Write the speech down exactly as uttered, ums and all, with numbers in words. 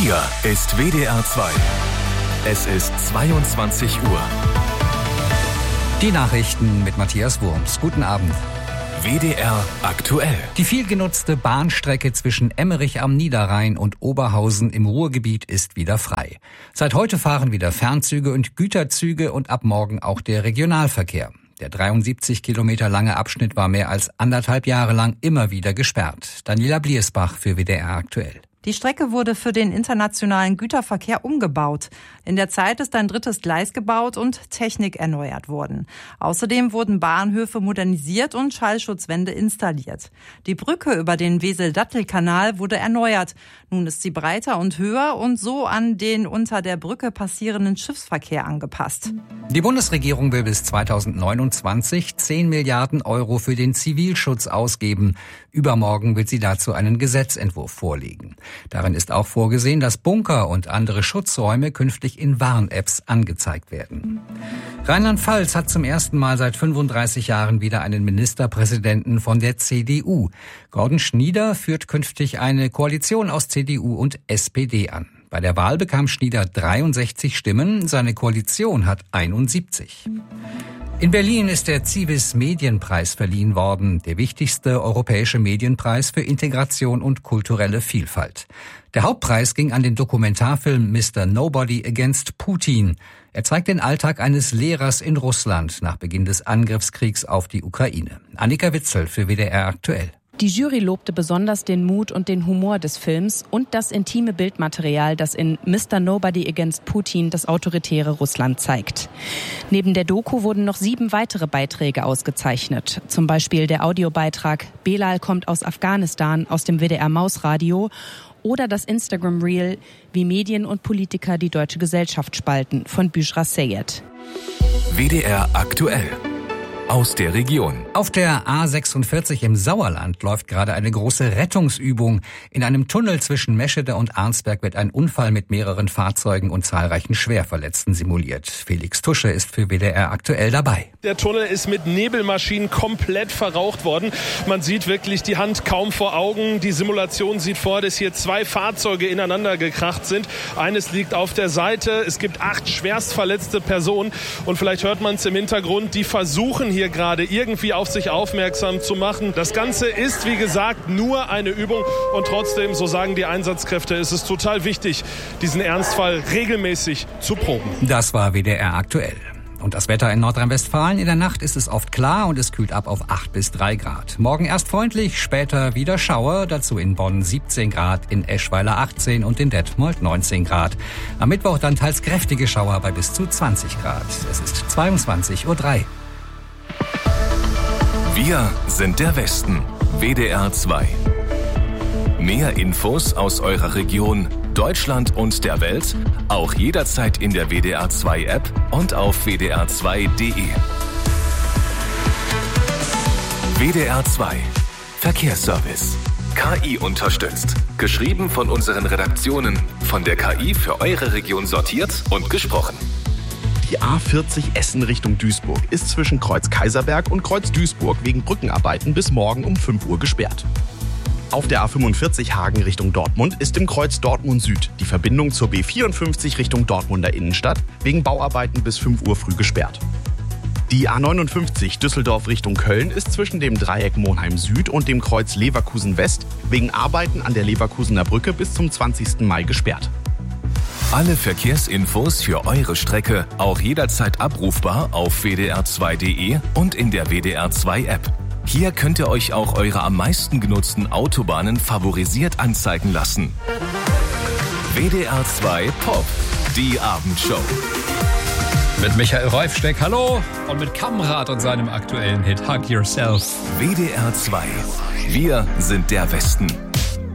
Hier ist W D R zwei. Es ist zweiundzwanzig Uhr. Die Nachrichten mit Matthias Wurms. Guten Abend. W D R aktuell. Die viel genutzte Bahnstrecke zwischen Emmerich am Niederrhein und Oberhausen im Ruhrgebiet ist wieder frei. Seit heute fahren wieder Fernzüge und Güterzüge und ab morgen auch der Regionalverkehr. Der dreiundsiebzig Kilometer lange Abschnitt war mehr als anderthalb Jahre lang immer wieder gesperrt. Daniela Bliersbach für W D R aktuell. Die Strecke wurde für den internationalen Güterverkehr umgebaut. In der Zeit ist ein drittes Gleis gebaut und Technik erneuert worden. Außerdem wurden Bahnhöfe modernisiert und Schallschutzwände installiert. Die Brücke über den Wesel-Dattel-Kanal wurde erneuert. Nun ist sie breiter und höher und so an den unter der Brücke passierenden Schiffsverkehr angepasst. Die Bundesregierung will bis zweitausendneunundzwanzig zehn Milliarden Euro für den Zivilschutz ausgeben. Übermorgen wird sie dazu einen Gesetzentwurf vorlegen. Darin ist auch vorgesehen, dass Bunker und andere Schutzräume künftig in Warn-Apps angezeigt werden. Rheinland-Pfalz hat zum ersten Mal seit fünfunddreißig Jahren wieder einen Ministerpräsidenten von der C D U. Gordon Schnieder führt künftig eine Koalition aus C D U und S P D an. Bei der Wahl bekam Schnieder dreiundsechzig Stimmen, seine Koalition hat einundsiebzig. In Berlin ist der Civis Medienpreis verliehen worden, der wichtigste europäische Medienpreis für Integration und kulturelle Vielfalt. Der Hauptpreis ging an den Dokumentarfilm Mister Nobody Against Putin. Er zeigt den Alltag eines Lehrers in Russland nach Beginn des Angriffskriegs auf die Ukraine. Annika Witzel für W D R aktuell. Die Jury lobte besonders den Mut und den Humor des Films und das intime Bildmaterial, das in Mister Nobody Against Putin das autoritäre Russland zeigt. Neben der Doku wurden noch sieben weitere Beiträge ausgezeichnet. Zum Beispiel der Audiobeitrag Belal kommt aus Afghanistan aus dem W D R Mausradio oder das Instagram-Reel Wie Medien und Politiker die deutsche Gesellschaft spalten von Büschra Seyed. W D R aktuell. Aus der Region. Auf der A sechsundvierzig im Sauerland läuft gerade eine große Rettungsübung. In einem Tunnel zwischen Meschede und Arnsberg wird ein Unfall mit mehreren Fahrzeugen und zahlreichen Schwerverletzten simuliert. Felix Tusche ist für W D R aktuell dabei. Der Tunnel ist mit Nebelmaschinen komplett verraucht worden. Man sieht wirklich die Hand kaum vor Augen. Die Simulation sieht vor, dass hier zwei Fahrzeuge ineinander gekracht sind. Eines liegt auf der Seite. Es gibt acht schwerst verletzte Personen. Und vielleicht hört man es im Hintergrund, die versuchen hier gerade irgendwie auf sich aufmerksam zu machen. Das Ganze ist, wie gesagt, nur eine Übung und trotzdem, so sagen die Einsatzkräfte, ist es total wichtig, diesen Ernstfall regelmäßig zu proben. Das war W D R aktuell. Und das Wetter in Nordrhein-Westfalen. In der Nacht ist es oft klar und es kühlt ab auf acht bis drei Grad. Morgen erst freundlich, später wieder Schauer. Dazu in Bonn siebzehn Grad, in Eschweiler achtzehn und in Detmold neunzehn Grad. Am Mittwoch dann teils kräftige Schauer bei bis zu zwanzig Grad. Es ist zweiundzwanzig Uhr drei. Wir sind der Westen. W D R zwei. Mehr Infos aus eurer Region, Deutschland und der Welt, auch jederzeit in der W D R zwei App und auf w d r zwei punkt d e. W D R zwei. Verkehrsservice. K I unterstützt. Geschrieben von unseren Redaktionen. Von der K I für eure Region sortiert und gesprochen. Die A vierzig Essen Richtung Duisburg ist zwischen Kreuz Kaiserberg und Kreuz Duisburg wegen Brückenarbeiten bis morgen um fünf Uhr gesperrt. Auf der A fünfundvierzig Hagen Richtung Dortmund ist im Kreuz Dortmund Süd die Verbindung zur B vierundfünfzig Richtung Dortmunder Innenstadt wegen Bauarbeiten bis fünf Uhr früh gesperrt. Die A neunundfünfzig Düsseldorf Richtung Köln ist zwischen dem Dreieck Monheim Süd und dem Kreuz Leverkusen West wegen Arbeiten an der Leverkusener Brücke bis zum zwanzigsten Mai gesperrt. Alle Verkehrsinfos für eure Strecke auch jederzeit abrufbar auf w d r zwei punkt d e und in der W D R zwei App. Hier könnt ihr euch auch eure am meisten genutzten Autobahnen favorisiert anzeigen lassen. W D R zwei Pop, die Abendshow. Mit Michael Reufsteck, hallo, und mit Kamrat und seinem aktuellen Hit Hug Yourself. W D R zwei. Wir sind der Westen.